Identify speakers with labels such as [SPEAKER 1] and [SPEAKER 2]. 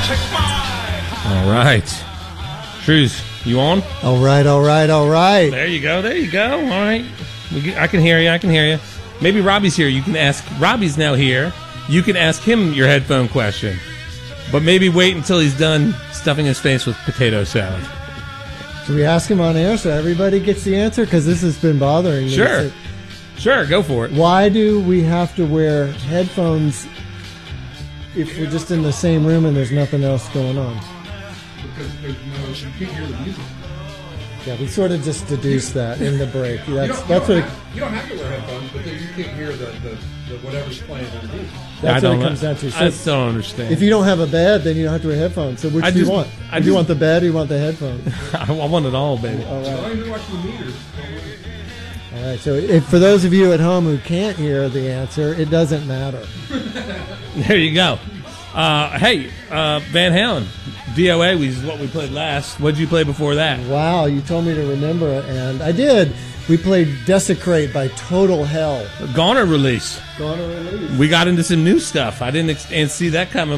[SPEAKER 1] All right. Shrews, you on?
[SPEAKER 2] All right.
[SPEAKER 1] There you go. All right. I can hear you. Maybe Robbie's here. You can ask. Robbie's now here. You can ask him your headphone question. But maybe wait until he's done stuffing his face with potato salad.
[SPEAKER 2] Should we ask him on air so everybody gets the answer? Because this has been bothering me.
[SPEAKER 1] Sure, go for it.
[SPEAKER 2] Why do we have to wear headphones if we're just in the same room and there's nothing else going on?
[SPEAKER 3] Because you can't hear the music.
[SPEAKER 2] Yeah, we sort of just deduced that in the break.
[SPEAKER 3] You don't have to wear headphones, but then you can't hear the whatever's playing underneath.
[SPEAKER 2] That's what it comes down to.
[SPEAKER 1] I still don't understand.
[SPEAKER 2] If you don't have a bed, then you don't have to wear headphones. So which do you want? Do you want the bed or you want the headphones?
[SPEAKER 1] I want it all, baby.
[SPEAKER 2] All right.
[SPEAKER 3] As long as you're watching the meters.
[SPEAKER 2] All right. So for those of you at home who can't hear the answer, it doesn't matter.
[SPEAKER 1] There you go. Hey, Van Halen, DOA was what we played last. What did you play before that?
[SPEAKER 2] Wow, you told me to remember it, and I did. We played Desecrate by Total Hell.
[SPEAKER 1] Goner release.
[SPEAKER 2] We
[SPEAKER 1] got into some new stuff. I didn't see that coming.